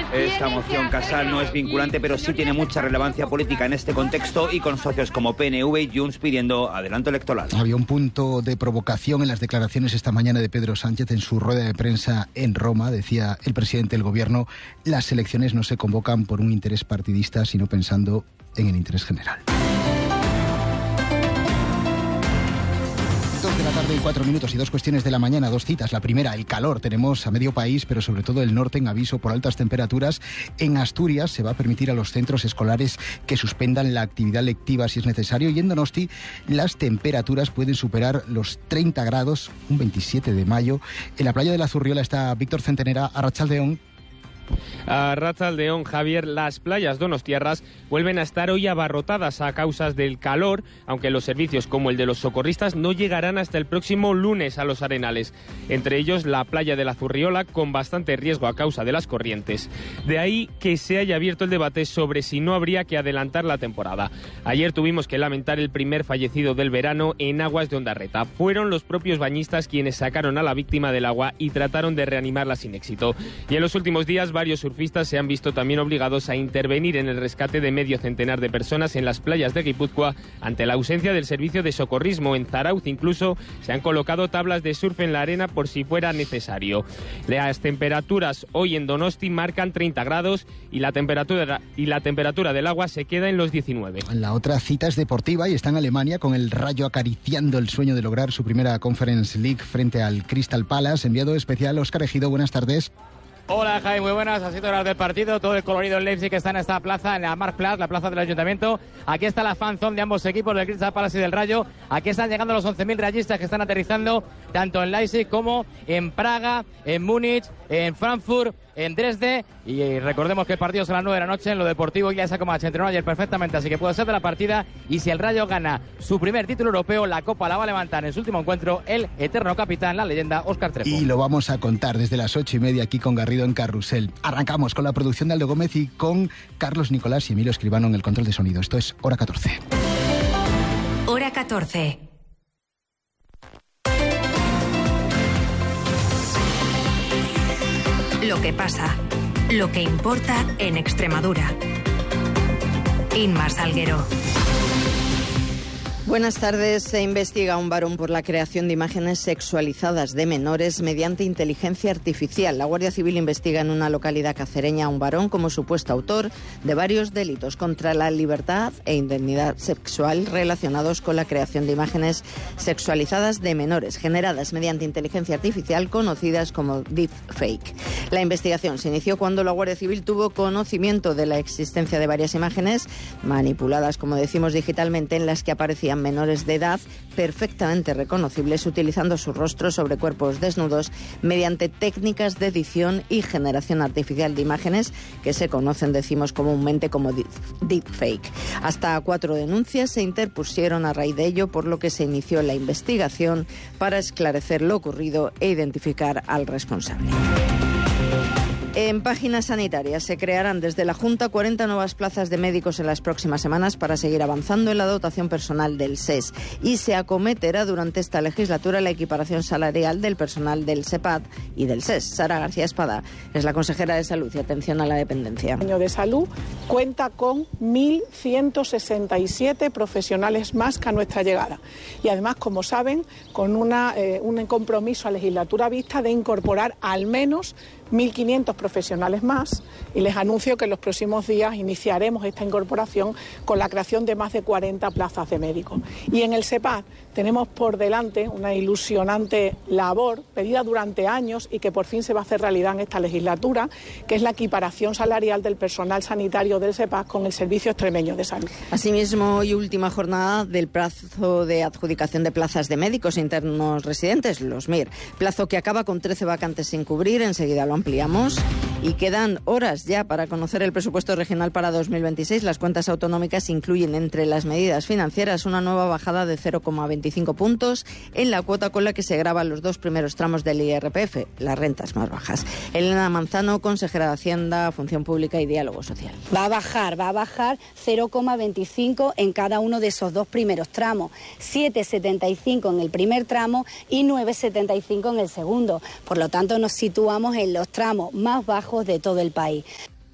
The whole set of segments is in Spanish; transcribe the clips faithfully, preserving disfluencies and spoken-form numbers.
Esta moción Casal no es vinculante, pero sí tiene mucha relevancia política en este contexto y con socios como P N V y Junts pidiendo adelanto electoral. Había un punto de provocación en las declaraciones esta mañana de Pedro Sánchez en su rueda de prensa en Roma. Decía el presidente del gobierno: las elecciones no se convocan por un interés partidista, sino pensando en el interés general. Dos de la tarde y cuatro minutos y dos cuestiones de la mañana, dos citas. La primera, el calor. Tenemos a medio país, pero sobre todo el norte, en aviso por altas temperaturas. En Asturias se va a permitir a los centros escolares que suspendan la actividad lectiva si es necesario. Y en Donosti las temperaturas pueden superar los treinta grados, un veintisiete de mayo. En la playa de la Zurriola está Víctor Centenera, Arratsaldeón. A Arratsaldeón, Javier, las playas donostiarras vuelven a estar hoy abarrotadas a causa del calor, aunque los servicios como el de los socorristas no llegarán hasta el próximo lunes a los arenales. Entre ellos la playa de la Zurriola, con bastante riesgo a causa de las corrientes. De ahí que se haya abierto el debate sobre si no habría que adelantar la temporada. Ayer tuvimos que lamentar el primer fallecido del verano en aguas de Ondarreta. Fueron los propios bañistas quienes sacaron a la víctima del agua y trataron de reanimarla sin éxito. Y en los últimos días varios surfistas se han visto también obligados a intervenir en el rescate de medio centenar de personas en las playas de Guipúzcoa ante la ausencia del servicio de socorrismo. En Zarauz incluso se han colocado tablas de surf en la arena por si fuera necesario. Las temperaturas hoy en Donosti marcan treinta grados y la temperatura, y la temperatura del agua se queda en los diecinueve. La otra cita es deportiva y está en Alemania, con el Rayo acariciando el sueño de lograr su primera Conference League frente al Crystal Palace. Enviado especial Óscar Ejido, buenas tardes. Hola Jaime, muy buenas, a siete horas del partido, todo el colorido en Leipzig está en esta plaza, en la Marktplatz, la plaza del Ayuntamiento. Aquí está la fanzone de ambos equipos, del Crystal Palace y del Rayo. Aquí están llegando los once mil rayistas que están aterrizando tanto en Leipzig como en Praga, en Múnich, en Frankfurt, en Dresde. Y recordemos que el partido es a las nueve de la noche. En lo deportivo ya se se entrenó ayer perfectamente, así que puede ser de la partida. Y si el Rayo gana su primer título europeo, la Copa la va a levantar en su último encuentro el eterno capitán, la leyenda Óscar Trejo. Y lo vamos a contar desde las ocho y media aquí con Garrido en Carrusel. Arrancamos con la producción de Aldo Gómez y con Carlos Nicolás y Emilio Escribano en el control de sonido. Esto es Hora catorce. Hora catorce. Lo que pasa, lo que importa en Extremadura. Inma Salguero. Buenas tardes. Se investiga a un varón por la creación de imágenes sexualizadas de menores mediante inteligencia artificial. La Guardia Civil investiga en una localidad cacereña a un varón como supuesto autor de varios delitos contra la libertad e indemnidad sexual relacionados con la creación de imágenes sexualizadas de menores generadas mediante inteligencia artificial conocidas como deepfake. La investigación se inició cuando la Guardia Civil tuvo conocimiento de la existencia de varias imágenes manipuladas, como decimos, digitalmente, en las que aparecían menores de edad perfectamente reconocibles utilizando su rostro sobre cuerpos desnudos mediante técnicas de edición y generación artificial de imágenes que se conocen, decimos comúnmente, como deepfake. Hasta cuatro denuncias se interpusieron a raíz de ello, por lo que se inició la investigación para esclarecer lo ocurrido e identificar al responsable. En Páginas Sanitarias se crearán desde la Junta cuarenta nuevas plazas de médicos en las próximas semanas para seguir avanzando en la dotación personal del S E S, y se acometerá durante esta legislatura la equiparación salarial del personal del SEPAD y del S E S. Sara García Espada es la consejera de Salud y Atención a la Dependencia. El año de salud cuenta con mil ciento sesenta y siete profesionales más que a nuestra llegada, y además, como saben, con una, eh, un compromiso a legislatura vista de incorporar al menos mil quinientos profesionales más, y les anuncio que en los próximos días iniciaremos esta incorporación con la creación de más de cuarenta plazas de médicos. Y en el SEPAD tenemos por delante una ilusionante labor pedida durante años y que por fin se va a hacer realidad en esta legislatura, que es la equiparación salarial del personal sanitario del SEPAD con el Servicio Extremeño de Salud. Asimismo, hoy última jornada del plazo de adjudicación de plazas de médicos internos residentes, los M I R, plazo que acaba con trece vacantes sin cubrir. Enseguida lo ampliamos. Y quedan horas ya para conocer el presupuesto regional para dos mil veintiséis. Las cuentas autonómicas incluyen entre las medidas financieras una nueva bajada de cero coma veinticinco puntos en la cuota con la que se graban los dos primeros tramos del I R P F, las rentas más bajas. Elena Manzano, consejera de Hacienda, Función Pública y Diálogo Social. Va a bajar, va a bajar cero coma veinticinco en cada uno de esos dos primeros tramos, siete coma setenta y cinco en el primer tramo y nueve coma setenta y cinco en el segundo. Por lo tanto, nos situamos en los tramos más bajos de todo el país.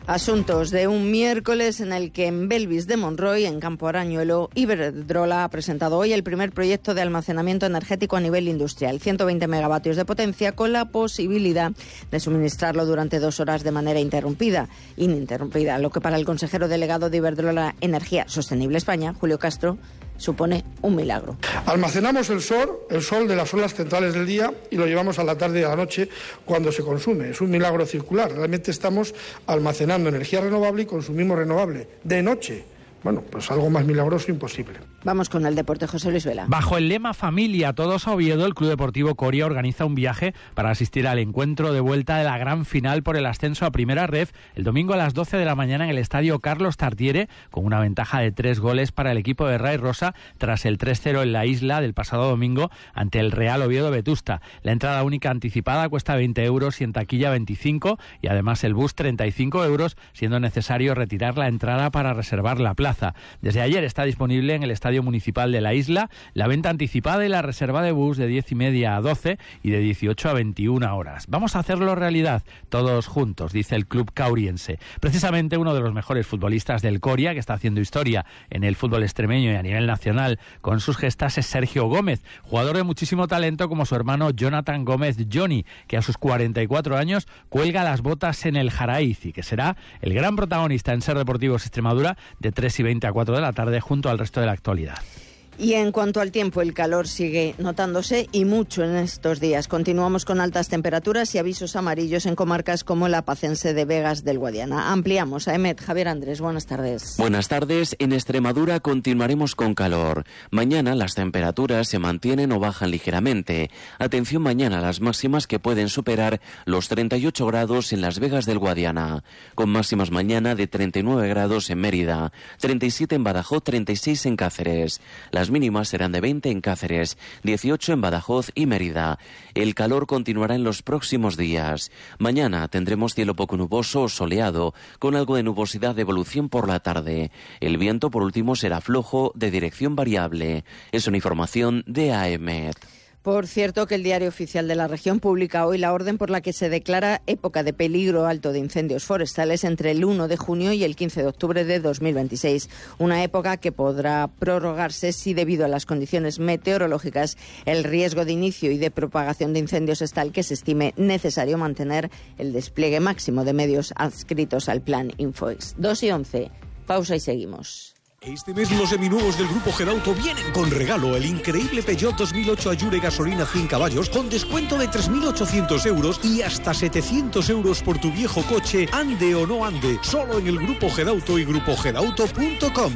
Asuntos de un miércoles en el que en Belvis de Monroy, en Campo Arañuelo, Iberdrola ha presentado hoy el primer proyecto de almacenamiento energético a nivel industrial, ciento veinte megavatios de potencia, con la posibilidad de suministrarlo durante dos horas de manera interrumpida, ininterrumpida, lo que para el consejero delegado de Iberdrola Energía Sostenible España, Julio Castro, supone un milagro. Almacenamos el sol, el sol de las horas centrales del día y lo llevamos a la tarde y a la noche cuando se consume. Es un milagro circular. Realmente estamos almacenando energía renovable y consumimos renovable de noche. Bueno, pues algo más milagroso imposible. Vamos con el deporte, José Luis Vela. Bajo el lema Familia Todos a Oviedo, el Club Deportivo Coria organiza un viaje para asistir al encuentro de vuelta de la gran final por el ascenso a Primera Ref el domingo a las doce de la mañana en el estadio Carlos Tartiere, con una ventaja de tres goles para el equipo de Ray Rosa tras el tres cero en la isla del pasado domingo ante el Real Oviedo Vetusta. La entrada única anticipada cuesta veinte euros y en taquilla veinticinco, y además el bus treinta y cinco euros, siendo necesario retirar la entrada para reservar la plaza. Desde ayer está disponible en el Estadio Municipal de la isla la venta anticipada y la reserva de bus de diez y media a doce y de dieciocho a veintiuna horas. Vamos a hacerlo realidad todos juntos, dice el club cauriense. Precisamente uno de los mejores futbolistas del Coria, que está haciendo historia en el fútbol extremeño y a nivel nacional con sus gestas, es Sergio Gómez, jugador de muchísimo talento como su hermano Jonathan Gómez Johnny, que a sus cuarenta y cuatro años cuelga las botas en el Jaraiz y que será el gran protagonista en Ser Deportivos Extremadura de tres y veinte a cuatro de la tarde junto al resto de la actualidad. Y en cuanto al tiempo, el calor sigue notándose y mucho en estos días. Continuamos con altas temperaturas y avisos amarillos en comarcas como la pacense de Vegas del Guadiana. Ampliamos a Emet. Javier Andrés, buenas tardes. Buenas tardes. En Extremadura continuaremos con calor. Mañana las temperaturas se mantienen o bajan ligeramente. Atención mañana a las máximas que pueden superar los treinta y ocho grados en Las Vegas del Guadiana, con máximas mañana de treinta y nueve grados en Mérida, treinta y siete en Badajoz, treinta y seis en Cáceres. Las mínimas serán de veinte en Cáceres, dieciocho en Badajoz y Mérida. El calor continuará en los próximos días. Mañana tendremos cielo poco nuboso o soleado, con algo de nubosidad de evolución por la tarde. El viento, por último, será flojo, de dirección variable. Es una información de A E M E T. Por cierto, que el Diario Oficial de la Región publica hoy la orden por la que se declara época de peligro alto de incendios forestales entre el uno de junio y el quince de octubre de dos mil veintiséis. Una época que podrá prorrogarse si, debido a las condiciones meteorológicas, el riesgo de inicio y de propagación de incendios es tal que se estime necesario mantener el despliegue máximo de medios adscritos al plan Infoex. dos y once. Pausa y seguimos. Este mes los seminuevos del Grupo Gedauto vienen con regalo: el increíble Peugeot dos mil ocho Allure gasolina cien caballos con descuento de tres mil ochocientos euros y hasta setecientos euros por tu viejo coche, ande o no ande, solo en el Grupo Gedauto y grupo gedauto punto com.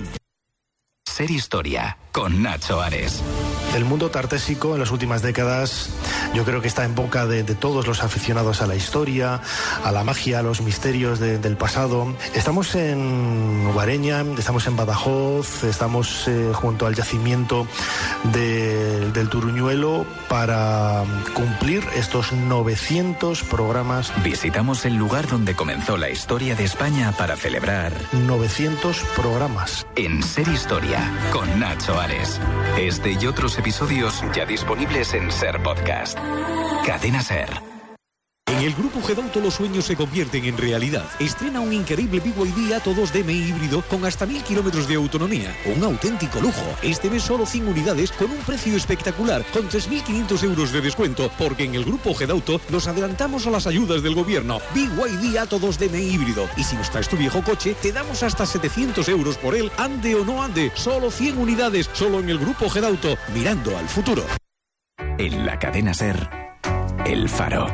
Ser Historia, con Nacho Ares. El mundo tartésico en las últimas décadas yo creo que está en boca de, de todos los aficionados a la historia, a la magia, a los misterios de, del pasado. Estamos en Guareña, estamos en Badajoz, estamos eh, junto al yacimiento de, del Turuñuelo para cumplir estos novecientos programas. Visitamos el lugar donde comenzó la historia de España para celebrar novecientos programas. En Ser Historia, con Nacho Ares. Este y otros episodios ya disponibles en Ser Podcast. Cadena Ser. En el Grupo Gedauto los sueños se convierten en realidad. Estrena un increíble B Y D Atto dos D M I híbrido con hasta mil kilómetros de autonomía. Un auténtico lujo. Este mes solo cien unidades con un precio espectacular, con tres mil quinientos euros de descuento, porque en el Grupo Gedauto nos adelantamos a las ayudas del gobierno. B Y D Atto dos D M I híbrido. Y si nos traes tu viejo coche, te damos hasta setecientos euros por él, ande o no ande. Solo cien unidades, solo en el Grupo Gedauto, mirando al futuro. En la Cadena Ser, El Faro.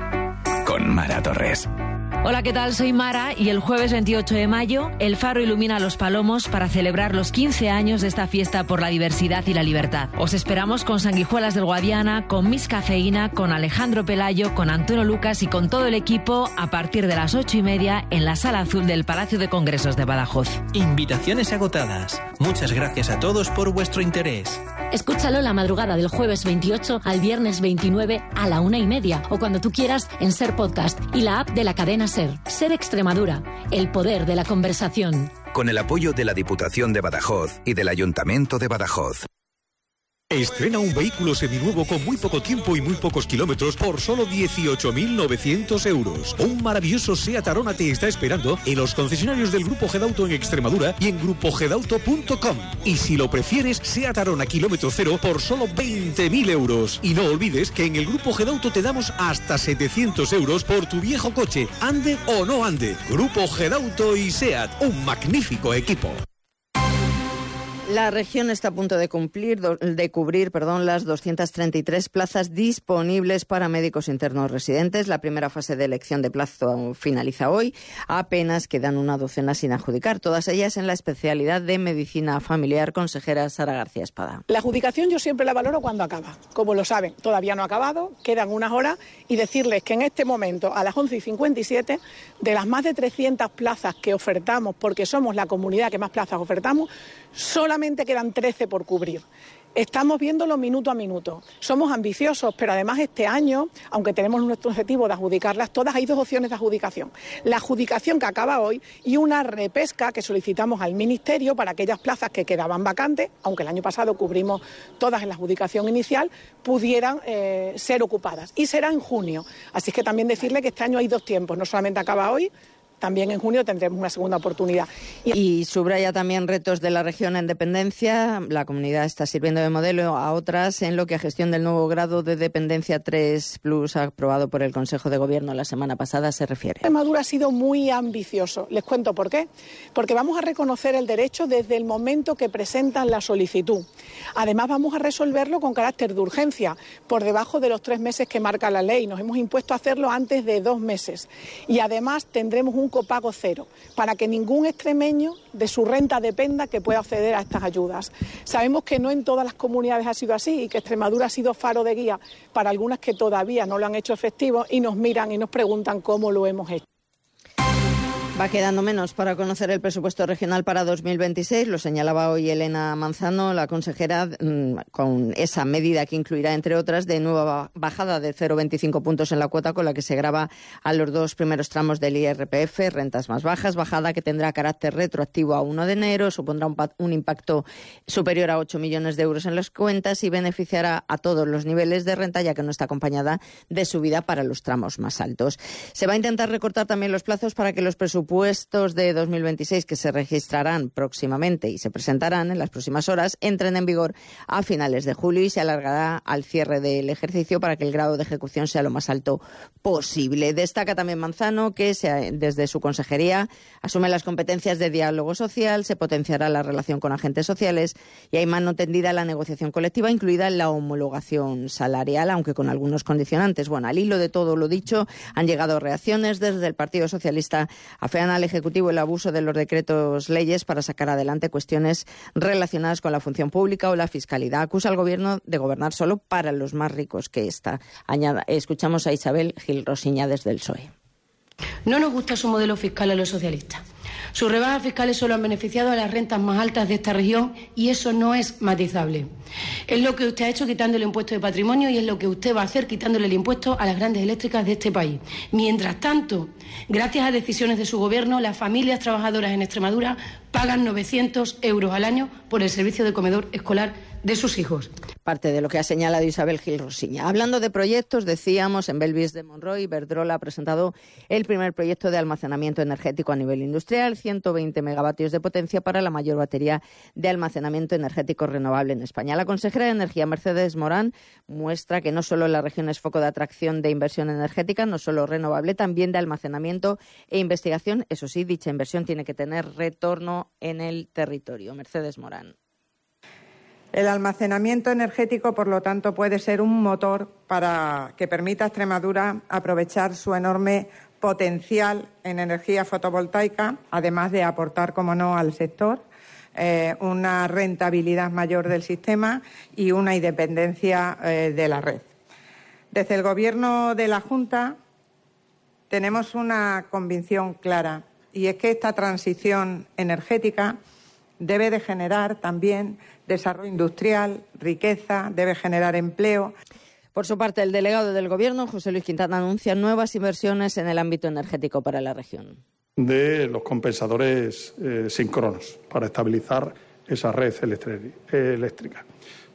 Con Mara Torres. Hola, ¿qué tal? Soy Mara y el jueves veintiocho de mayo El Faro ilumina los palomos para celebrar los quince años de esta fiesta por la diversidad y la libertad. Os esperamos con Sanguijuelas del Guadiana, con Miss Cafeína, con Alejandro Pelayo, con Antonio Lucas y con todo el equipo a partir de las ocho y media en la Sala Azul del Palacio de Congresos de Badajoz. Invitaciones agotadas. Muchas gracias a todos por vuestro interés. Escúchalo la madrugada del jueves veintiocho al viernes veintinueve a la una y media o cuando tú quieras en Ser Podcast y la app de la cadena Ser. Ser Extremadura, el poder de la conversación. Con el apoyo de la Diputación de Badajoz y del Ayuntamiento de Badajoz. Estrena un vehículo seminuevo con muy poco tiempo y muy pocos kilómetros por solo dieciocho mil novecientos euros. Un maravilloso SEAT Arona te está esperando en los concesionarios del Grupo Gedauto en Extremadura y en grupo gedauto punto com. Y si lo prefieres, SEAT Arona kilómetro cero por solo veinte mil euros. Y no olvides que en el Grupo Gedauto te damos hasta setecientos euros por tu viejo coche, ande o no ande. Grupo Gedauto y SEAT, un magnífico equipo. La región está a punto de cumplir, de cubrir, perdón, las doscientas treinta y tres plazas disponibles para médicos internos residentes. La primera fase de elección de plazo finaliza hoy. Apenas quedan una docena sin adjudicar, todas ellas en la especialidad de medicina familiar. Consejera Sara García Espada. La adjudicación yo siempre la valoro cuando acaba. Como lo saben, todavía no ha acabado, quedan unas horas y decirles que en este momento, a las once y cincuenta y siete, de las más de trescientas plazas que ofertamos, porque somos la comunidad que más plazas ofertamos, solamente quedan trece por cubrir. Estamos viéndolo minuto a minuto. Somos ambiciosos, pero además este año, aunque tenemos nuestro objetivo de adjudicarlas todas, hay dos opciones de adjudicación. La adjudicación que acaba hoy y una repesca que solicitamos al Ministerio para aquellas plazas que quedaban vacantes, aunque el año pasado cubrimos todas en la adjudicación inicial, pudieran eh, ser ocupadas. Y será en junio. Así que también decirle que este año hay dos tiempos, no solamente acaba hoy, también en junio tendremos una segunda oportunidad. Y, y subraya también retos de la región en dependencia. La comunidad está sirviendo de modelo a otras en lo que a gestión del nuevo grado de dependencia tres plus aprobado por el Consejo de Gobierno la semana pasada se refiere. Extremadura ha sido muy ambicioso. Les cuento por qué. Porque vamos a reconocer el derecho desde el momento que presentan la solicitud. Además vamos a resolverlo con carácter de urgencia, por debajo de los tres meses que marca la ley. Nos hemos impuesto a hacerlo antes de dos meses. Y además tendremos un copago cero, para que ningún extremeño de su renta dependa que pueda acceder a estas ayudas. Sabemos que no en todas las comunidades ha sido así y que Extremadura ha sido faro de guía para algunas que todavía no lo han hecho efectivo y nos miran y nos preguntan cómo lo hemos hecho. Va quedando menos para conocer el presupuesto regional para dos mil veintiséis. Lo señalaba hoy Elena Manzano, la consejera, con esa medida que incluirá, entre otras, de nueva bajada de cero coma veinticinco puntos en la cuota con la que se grava a los dos primeros tramos del I R P F, rentas más bajas, bajada que tendrá carácter retroactivo a uno de enero, supondrá un, un impacto superior a ocho millones de euros en las cuentas y beneficiará a todos los niveles de renta, ya que no está acompañada de subida para los tramos más altos. Se va a intentar recortar también los plazos para que los presupuestos Presupuestos de dos mil veintiséis que se registrarán próximamente y se presentarán en las próximas horas entren en vigor a finales de julio y se alargará al cierre del ejercicio para que el grado de ejecución sea lo más alto posible. Destaca también Manzano que se, desde su consejería asume las competencias de diálogo social, se potenciará la relación con agentes sociales y hay mano tendida a la negociación colectiva, incluida la homologación salarial, aunque con algunos condicionantes. Bueno, al hilo de todo lo dicho, han llegado reacciones desde el Partido Socialista a al Ejecutivo el abuso de los decretos leyes para sacar adelante cuestiones relacionadas con la función pública o la fiscalidad. Acusa al Gobierno de gobernar solo para los más ricos que esta. Añada, escuchamos a Isabel Gil Rosiña desde el P S O E. No nos gusta su modelo fiscal a los socialistas. Sus rebajas fiscales solo han beneficiado a las rentas más altas de esta región y eso no es matizable. Es lo que usted ha hecho quitando el impuesto de patrimonio y es lo que usted va a hacer quitándole el impuesto a las grandes eléctricas de este país. Mientras tanto, gracias a decisiones de su Gobierno, las familias trabajadoras en Extremadura pagan novecientos euros al año por el servicio de comedor escolar de sus hijos. Parte de lo que ha señalado Isabel Gil Rosiña. Hablando de proyectos, decíamos, en Belvis de Monroy, Iberdrola ha presentado el primer proyecto de almacenamiento energético a nivel industrial, ciento veinte megavatios de potencia para la mayor batería de almacenamiento energético renovable en España. La consejera de Energía, Mercedes Morán, muestra que no solo la región es foco de atracción de inversión energética, no solo renovable, también de almacenamiento e investigación. Eso sí, dicha inversión tiene que tener retorno en el territorio. Mercedes Morán. El almacenamiento energético, por lo tanto, puede ser un motor para que permita a Extremadura aprovechar su enorme potencial en energía fotovoltaica, además de aportar, como no, al sector eh, una rentabilidad mayor del sistema y una independencia eh, de la red. Desde el Gobierno de la Junta tenemos una convicción clara y es que esta transición energética debe de generar también desarrollo industrial, riqueza, debe generar empleo. Por su parte, el delegado del Gobierno, José Luis Quintana, anuncia nuevas inversiones en el ámbito energético para la región. De los compensadores eh, síncronos para estabilizar esa red eléctrica.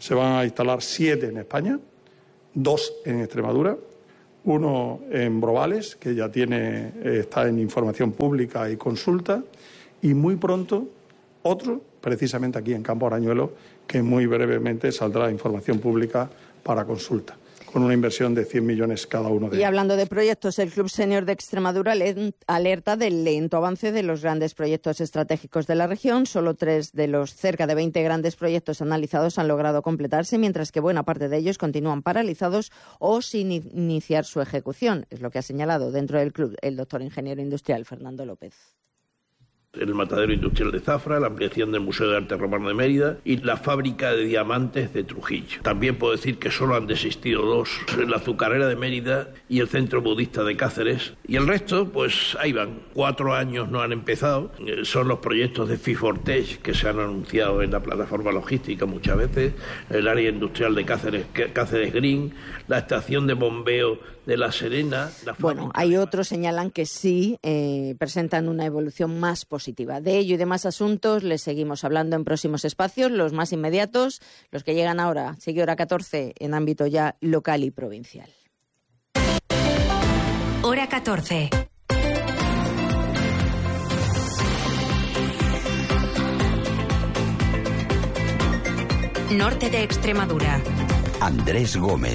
Se van a instalar siete en España, dos en Extremadura, uno en Brovales, que ya tiene, está en información pública y consulta, y muy pronto otro, precisamente aquí en Campo Arañuelo, que muy brevemente saldrá información pública para consulta, con una inversión de cien millones cada uno de ellos. Y hablando de proyectos, el Club Senior de Extremadura alerta del lento avance de los grandes proyectos estratégicos de la región. Solo tres de los cerca de veinte grandes proyectos analizados han logrado completarse, mientras que buena parte de ellos continúan paralizados o sin iniciar su ejecución. Es lo que ha señalado dentro del club el doctor ingeniero industrial Fernando López. El matadero industrial de Zafra, la ampliación del Museo de Arte Romano de Mérida y la fábrica de diamantes de Trujillo. También puedo decir que solo han desistido dos, la azucarera de Mérida y el centro budista de Cáceres. Y el resto, pues ahí van. Cuatro años no han empezado. Son los proyectos de Fifortech que se han anunciado en la plataforma logística muchas veces, el área industrial de Cáceres, Cáceres Green, la estación de bombeo de La Serena. La bueno, hay otros señalan que sí eh, presentan una evolución más positiva. De ello y de más asuntos les seguimos hablando en próximos espacios, los más inmediatos, los que llegan ahora, sigue hora catorce, en ámbito ya local y provincial. Hora catorce. Norte de Extremadura. Andrés Gómez.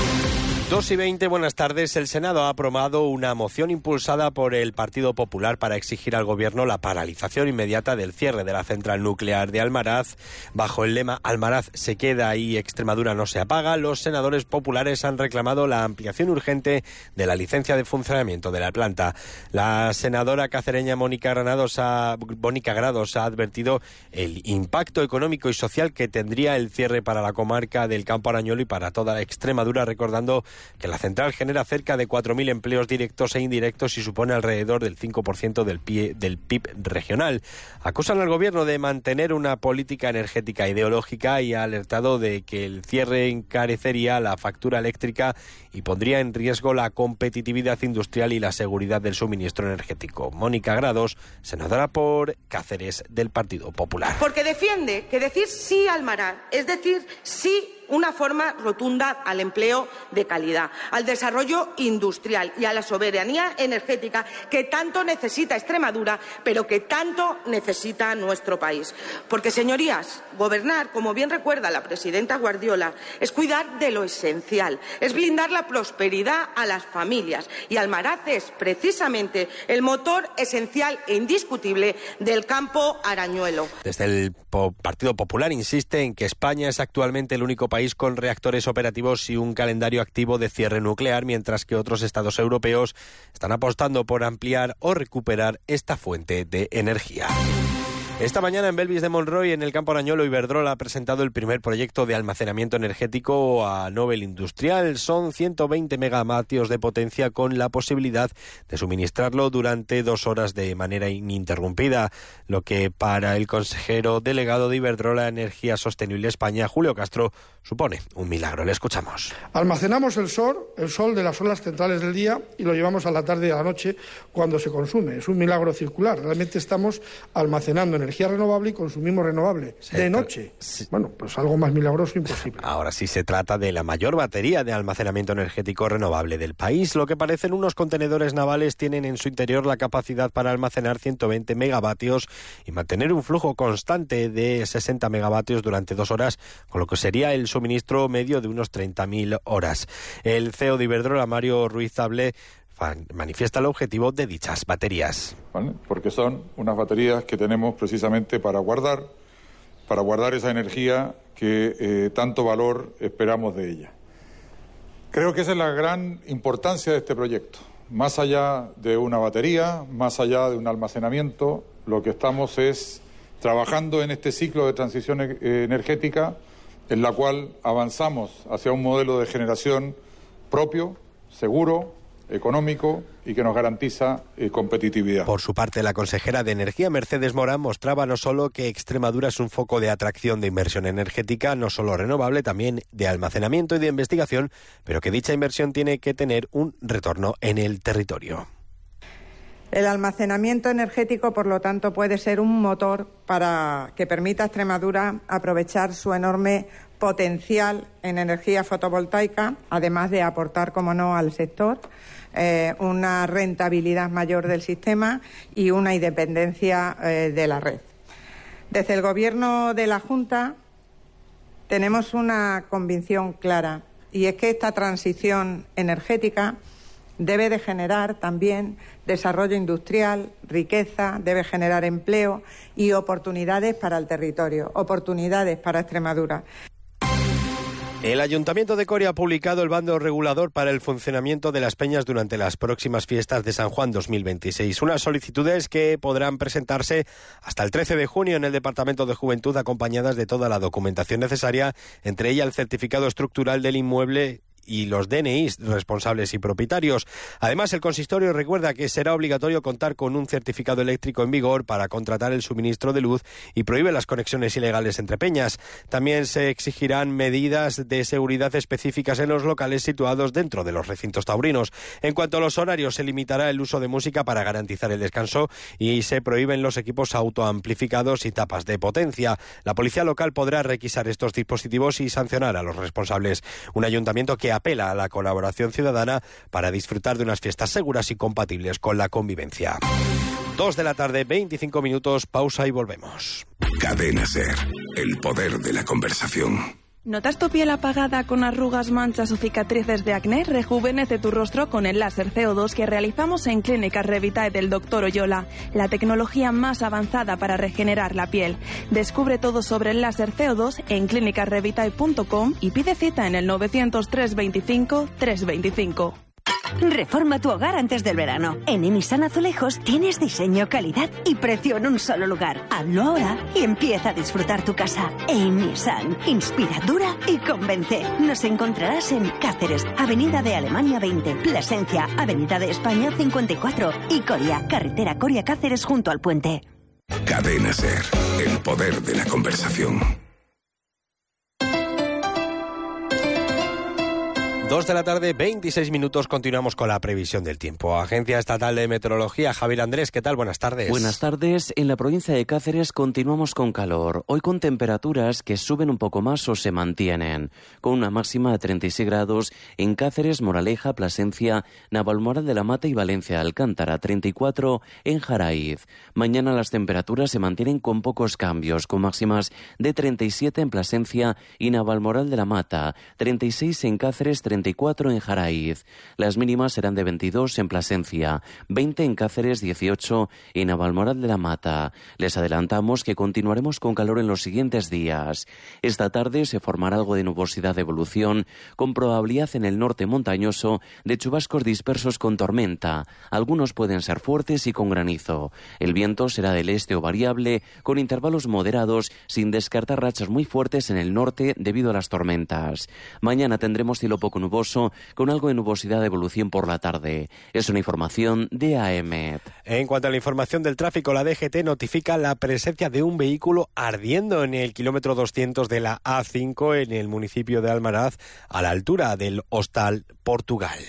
dos y veinte, buenas tardes. El Senado ha aprobado una moción impulsada por el Partido Popular para exigir al Gobierno la paralización inmediata del cierre de la central nuclear de Almaraz. Bajo el lema Almaraz se queda y Extremadura no se apaga, los senadores populares han reclamado la ampliación urgente de la licencia de funcionamiento de la planta. La senadora cacereña Mónica Granados ha, Mónica Grados ha advertido el impacto económico y social que tendría el cierre para la comarca del Campo Arañuelo y para toda Extremadura, recordando que la central genera cerca de cuatro mil empleos directos e indirectos y supone alrededor del cinco por ciento del, pie, del P I B regional. Acusan al Gobierno de mantener una política energética ideológica y ha alertado de que el cierre encarecería la factura eléctrica y pondría en riesgo la competitividad industrial y la seguridad del suministro energético. Mónica Grados, senadora por Cáceres del Partido Popular. Porque defiende que decir sí al Almaraz es decir sí una forma rotunda al empleo de calidad, al desarrollo industrial y a la soberanía energética que tanto necesita Extremadura, pero que tanto necesita nuestro país. Porque, señorías, gobernar, como bien recuerda la presidenta Guardiola, es cuidar de lo esencial, es blindar la prosperidad a las familias. Y Almaraz es precisamente el motor esencial e indiscutible del Campo Arañuelo. Desde el Partido Popular insiste en que España es actualmente el único país país con reactores operativos y un calendario activo de cierre nuclear, mientras que otros estados europeos están apostando por ampliar o recuperar esta fuente de energía. Esta mañana en Belvis de Monroy, en el Campo Arañuelo, Iberdrola ha presentado el primer proyecto de almacenamiento energético a nivel industrial. Son ciento veinte megavatios de potencia con la posibilidad de suministrarlo durante dos horas de manera ininterrumpida, lo que para el consejero delegado de Iberdrola Energía Sostenible España, Julio Castro, supone un milagro. Le escuchamos. Almacenamos el sol, el sol de las horas centrales del día y lo llevamos a la tarde y a la noche cuando se consume. Es un milagro circular. Realmente estamos almacenando energía energía renovable y consumimos renovable sí, de noche. Sí. Bueno, pues algo más milagroso imposible. Ahora sí se trata de la mayor batería de almacenamiento energético renovable del país. Lo que parecen unos contenedores navales tienen en su interior la capacidad para almacenar ciento veinte megavatios y mantener un flujo constante de sesenta megavatios durante dos horas, con lo que sería el suministro medio de unos treinta mil horas. El C E O de Iberdrola, Mario Ruiz Zablé, manifiesta el objetivo de dichas baterías. ¿Vale? Porque son unas baterías que tenemos precisamente para guardar, para guardar esa energía que eh, tanto valor esperamos de ella. Creo que esa es la gran importancia de este proyecto. Más allá de una batería, más allá de un almacenamiento, lo que estamos es trabajando en este ciclo de transición energética en la cual avanzamos hacia un modelo de generación propio, seguro, económico y que nos garantiza eh, competitividad. Por su parte, la consejera de Energía, Mercedes Morán, mostraba no solo que Extremadura es un foco de atracción de inversión energética, no solo renovable, también de almacenamiento y de investigación, pero que dicha inversión tiene que tener un retorno en el territorio. El almacenamiento energético, por lo tanto, puede ser un motor para que permita a Extremadura aprovechar su enorme potencial en energía fotovoltaica, además de aportar, como no, al sector eh, una rentabilidad mayor del sistema y una independencia eh, de la red. Desde el Gobierno de la Junta tenemos una convicción clara, y es que esta transición energética debe de generar también desarrollo industrial, riqueza, debe generar empleo y oportunidades para el territorio, oportunidades para Extremadura. El Ayuntamiento de Coria ha publicado el bando regulador para el funcionamiento de las peñas durante las próximas fiestas de San Juan dos mil veintiséis. Unas solicitudes que podrán presentarse hasta el trece de junio en el Departamento de Juventud, acompañadas de toda la documentación necesaria, entre ella el certificado estructural del inmueble y los D N Is responsables y propietarios. Además, el consistorio recuerda que será obligatorio contar con un certificado eléctrico en vigor para contratar el suministro de luz y prohíbe las conexiones ilegales entre peñas. También se exigirán medidas de seguridad específicas en los locales situados dentro de los recintos taurinos. En cuanto a los horarios, se limitará el uso de música para garantizar el descanso y se prohíben los equipos autoamplificados y tapas de potencia. La policía local podrá requisar estos dispositivos y sancionar a los responsables. Un ayuntamiento que apela a la colaboración ciudadana para disfrutar de unas fiestas seguras y compatibles con la convivencia. Dos de la tarde, veinticinco minutos, pausa y volvemos. Cadena SER, el poder de la conversación. ¿Notas tu piel apagada con arrugas, manchas o cicatrices de acné? Rejuvenece tu rostro con el láser C O dos que realizamos en Clínicas Revitae del doctor Oyola, la tecnología más avanzada para regenerar la piel. Descubre todo sobre el láser C O dos en clínicas revitae punto com y pide cita en el novecientos, trescientos veinticinco, trescientos veinticinco. Reforma tu hogar antes del verano. En Emisan Azulejos tienes diseño, calidad y precio en un solo lugar. Hazlo ahora y empieza a disfrutar tu casa. Emisan, inspira, dura y convence. Nos encontrarás en Cáceres, Avenida de Alemania veinte, Plasencia, Avenida de España cincuenta y cuatro y Coria, carretera Coria-Cáceres junto al puente. Cadena SER, el poder de la conversación. Dos de la tarde, veintiséis minutos, continuamos con la previsión del tiempo. Agencia Estatal de Meteorología, Javier Andrés, ¿qué tal? Buenas tardes. Buenas tardes. En la provincia de Cáceres continuamos con calor. Hoy con temperaturas que suben un poco más o se mantienen. Con una máxima de treinta y seis grados en Cáceres, Moraleja, Plasencia, Navalmoral de la Mata y Valencia Alcántara, treinta y cuatro en Jaraíz. Mañana las temperaturas se mantienen con pocos cambios, con máximas de treinta y siete en Plasencia y Navalmoral de la Mata, treinta y seis en Cáceres, treinta y cuatro en Jaraíz. Las mínimas serán de veintidós en Plasencia, veinte en Cáceres, dieciocho en Navalmoral de la Mata. Les adelantamos que continuaremos con calor en los siguientes días. Esta tarde se formará algo de nubosidad de evolución, con probabilidad en el norte montañoso de chubascos dispersos con tormenta. Algunos pueden ser fuertes y con granizo. El viento será del este o variable, con intervalos moderados, sin descartar rachas muy fuertes en el norte debido a las tormentas. Mañana tendremos cielo poco nuboso, con algo de nubosidad de evolución por la tarde. Es una información de A E M E T. En cuanto a la información del tráfico, la D G T notifica la presencia de un vehículo ardiendo en el kilómetro doscientos de la A cinco en el municipio de Almaraz, a la altura del Hostal Portugal.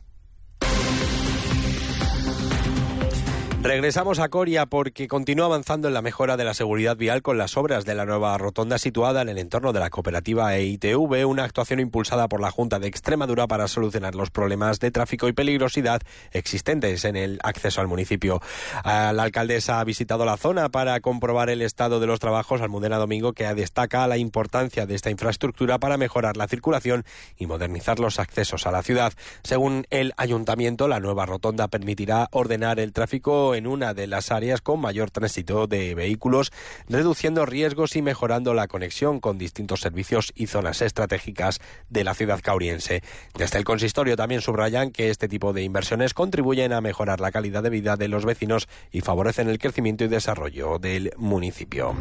Regresamos a Coria porque continúa avanzando en la mejora de la seguridad vial con las obras de la nueva rotonda situada en el entorno de la cooperativa E I T V, una actuación impulsada por la Junta de Extremadura para solucionar los problemas de tráfico y peligrosidad existentes en el acceso al municipio. La alcaldesa ha visitado la zona para comprobar el estado de los trabajos. Almudena Domingo, que destaca la importancia de esta infraestructura para mejorar la circulación y modernizar los accesos a la ciudad. Según el ayuntamiento, la nueva rotonda permitirá ordenar el tráfico en una de las áreas con mayor tránsito de vehículos, reduciendo riesgos y mejorando la conexión con distintos servicios y zonas estratégicas de la ciudad cauriense. Desde el consistorio también subrayan que este tipo de inversiones contribuyen a mejorar la calidad de vida de los vecinos y favorecen el crecimiento y desarrollo del municipio.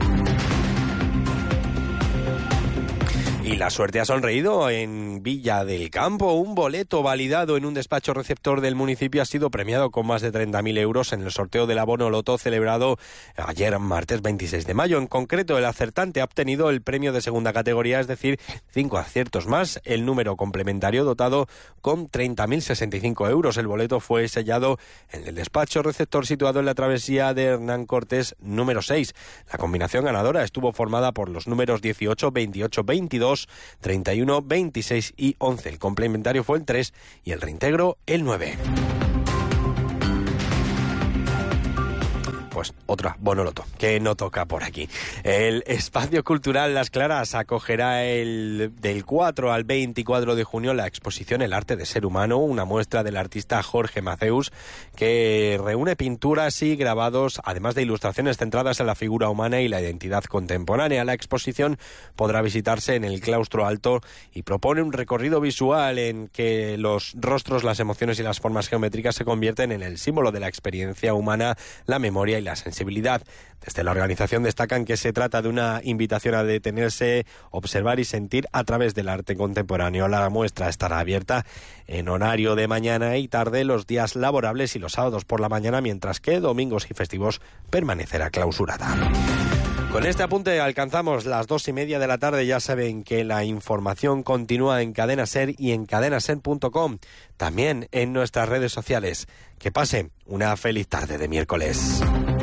Y la suerte ha sonreído en Villa del Campo. Un boleto validado en un despacho receptor del municipio ha sido premiado con más de treinta mil euros en el sorteo del abono loto celebrado ayer, martes veintiséis de mayo. En concreto, el acertante ha obtenido el premio de segunda categoría, es decir, cinco aciertos más el número complementario dotado con treinta mil sesenta y cinco euros. El boleto fue sellado en el despacho receptor situado en la travesía de Hernán Cortés número seis. La combinación ganadora estuvo formada por los números dieciocho, veintiocho, veintidós dos, treinta y uno, veintiséis y once. El complementario fue el tres y el reintegro el nueve. Pues otra bonoloto que no toca por aquí. El Espacio Cultural Las Claras acogerá el del cuatro al veinticuatro de junio la exposición El arte de ser humano, una muestra del artista Jorge Maceus que reúne pinturas y grabados, además de ilustraciones centradas en la figura humana y la identidad contemporánea. La exposición podrá visitarse en el Claustro Alto y propone un recorrido visual en que los rostros, las emociones y las formas geométricas se convierten en el símbolo de la experiencia humana, la memoria y la sensibilidad. Desde la organización destacan que se trata de una invitación a detenerse, observar y sentir a través del arte contemporáneo. La muestra estará abierta en horario de mañana y tarde los días laborables y los sábados por la mañana, mientras que domingos y festivos permanecerá clausurada. Con este apunte alcanzamos las dos y media de la tarde. Ya saben que la información continúa en Cadena Ser y en cadena ser punto com, también en nuestras redes sociales. Que pasen una feliz tarde de miércoles.